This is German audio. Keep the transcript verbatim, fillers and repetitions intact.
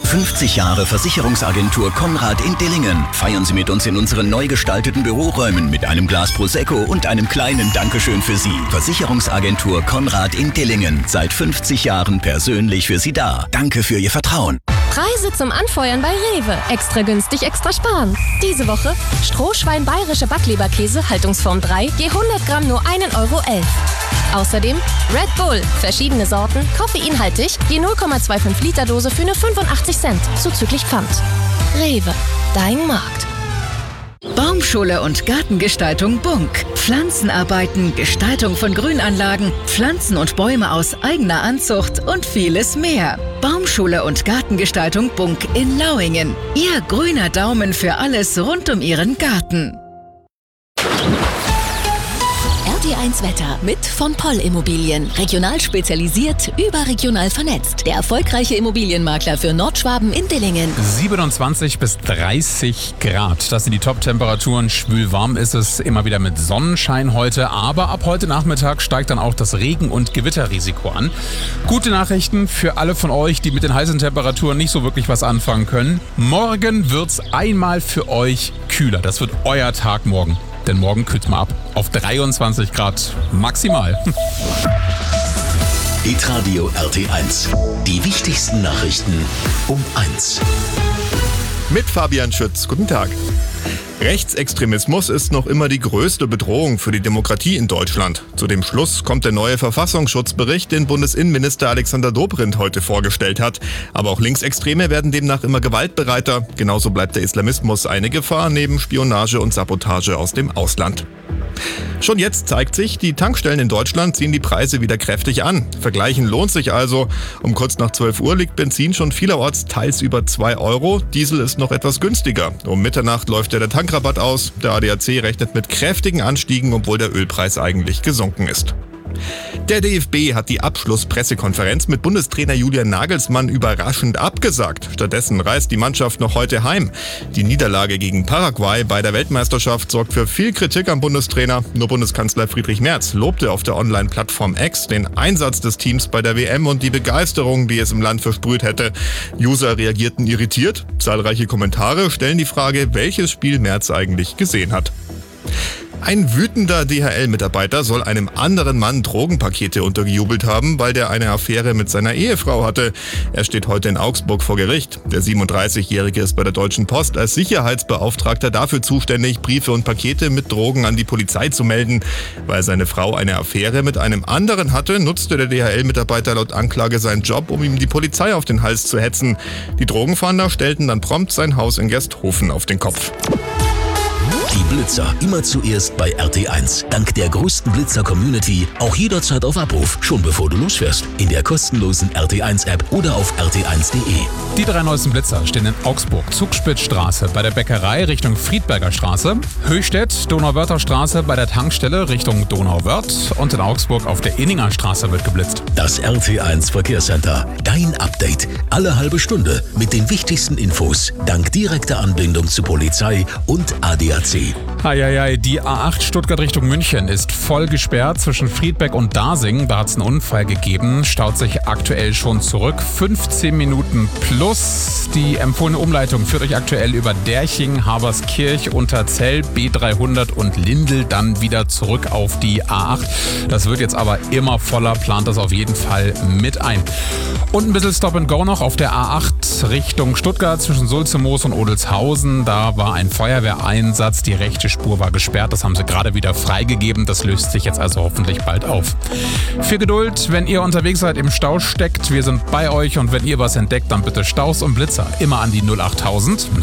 fünfzig Jahre Versicherungsagentur Konrad in Dillingen. Feiern Sie mit uns in unseren neu gestalteten Büroräumen mit einem Glas Prosecco und einem kleinen Dankeschön für Sie. Versicherungsagentur Konrad in Dillingen. Seit fünfzig Jahren persönlich für Sie da. Danke für Ihr Vertrauen. Preise zum Anfeuern bei Rewe. Extra günstig, extra sparen. Diese Woche Strohschwein bayerische Backleberkäse, Haltungsform drei, je hundert Gramm nur ein Euro elf. Außerdem Red Bull, verschiedene Sorten, koffeinhaltig, je null Komma fünfundzwanzig Liter Dose für nur fünfundachtzig Cent, zuzüglich Pfand. Rewe, dein Markt. Baumschule und Gartengestaltung Bunk. Pflanzenarbeiten, Gestaltung von Grünanlagen, Pflanzen und Bäume aus eigener Anzucht und vieles mehr. Baumschule und Gartengestaltung Bunk in Lauingen. Ihr grüner Daumen für alles rund um Ihren Garten. R T eins Wetter mit von Poll Immobilien. Regional spezialisiert, überregional vernetzt. Der erfolgreiche Immobilienmakler für Nordschwaben in Dillingen. siebenundzwanzig bis dreißig Grad. Das sind die Top-Temperaturen. Schwül warm ist es, immer wieder mit Sonnenschein heute. Aber ab heute Nachmittag steigt dann auch das Regen- und Gewitterrisiko an. Gute Nachrichten für alle von euch, die mit den heißen Temperaturen nicht so wirklich was anfangen können. Morgen wird's einmal für euch kühler. Das wird euer Tag morgen. Denn morgen kühlt es mal ab auf dreiundzwanzig Grad maximal. Hitradio R T eins. Die wichtigsten Nachrichten um eins. Mit Fabian Schütz. Guten Tag. Rechtsextremismus ist noch immer die größte Bedrohung für die Demokratie in Deutschland. Zu dem Schluss kommt der neue Verfassungsschutzbericht, den Bundesinnenminister Alexander Dobrindt heute vorgestellt hat. Aber auch Linksextreme werden demnach immer gewaltbereiter. Genauso bleibt der Islamismus eine Gefahr neben Spionage und Sabotage aus dem Ausland. Schon jetzt zeigt sich, die Tankstellen in Deutschland ziehen die Preise wieder kräftig an. Vergleichen lohnt sich also. Um kurz nach zwölf Uhr liegt Benzin schon vielerorts teils über zwei Euro. Diesel ist noch etwas günstiger. Um Mitternacht läuft ja der Tankrabatt aus. Der A D A C rechnet mit kräftigen Anstiegen, obwohl der Ölpreis eigentlich gesunken ist. Der D F B hat die Abschlusspressekonferenz mit Bundestrainer Julian Nagelsmann überraschend abgesagt. Stattdessen reist die Mannschaft noch heute heim. Die Niederlage gegen Paraguay bei der Weltmeisterschaft sorgt für viel Kritik am Bundestrainer. Nur Bundeskanzler Friedrich Merz lobte auf der Online-Plattform X den Einsatz des Teams bei der W M und die Begeisterung, die es im Land versprüht hätte. User reagierten irritiert. Zahlreiche Kommentare stellen die Frage, welches Spiel Merz eigentlich gesehen hat. Ein wütender D H L-Mitarbeiter soll einem anderen Mann Drogenpakete untergejubelt haben, weil der eine Affäre mit seiner Ehefrau hatte. Er steht heute in Augsburg vor Gericht. Der siebenunddreißigjährige ist bei der Deutschen Post als Sicherheitsbeauftragter dafür zuständig, Briefe und Pakete mit Drogen an die Polizei zu melden. Weil seine Frau eine Affäre mit einem anderen hatte, nutzte der D H L-Mitarbeiter laut Anklage seinen Job, um ihm die Polizei auf den Hals zu hetzen. Die Drogenfahnder stellten dann prompt sein Haus in Gersthofen auf den Kopf. Die Blitzer immer zuerst bei R T eins. Dank der größten Blitzer-Community auch jederzeit auf Abruf, schon bevor du losfährst. In der kostenlosen R T eins App oder auf r t eins punkt de. Die drei neuesten Blitzer stehen in Augsburg, Zugspitzstraße bei der Bäckerei Richtung Friedberger Straße, Höchstädt, Donauwörther Straße bei der Tankstelle Richtung Donauwörth und in Augsburg auf der Inninger Straße wird geblitzt. Das R T eins Verkehrscenter. Dein Update. Alle halbe Stunde mit den wichtigsten Infos. Dank direkter Anbindung zu Polizei und A D A C. Eieiei, die A acht Stuttgart Richtung München ist voll gesperrt zwischen Friedbeck und Dasing. Da hat es einen Unfall gegeben, staut sich aktuell schon zurück. fünfzehn Minuten plus. Die empfohlene Umleitung führt euch aktuell über Derching, Haberskirch, Unterzell, B dreihundert und Lindel dann wieder zurück auf die A acht. Das wird jetzt aber immer voller, plant das auf jeden Fall mit ein. Und ein bisschen Stop and Go noch auf der A acht Richtung Stuttgart zwischen Sulzemoos und Odelshausen. Da war ein Feuerwehreinsatz. Die rechte Spur war gesperrt. Das haben sie gerade wieder freigegeben. Das löst sich jetzt also hoffentlich bald auf. Viel Geduld, wenn ihr unterwegs seid, im Stau steckt. Wir sind bei euch und wenn ihr was entdeckt, dann bitte Staus und Blitzer immer an die null achttausend.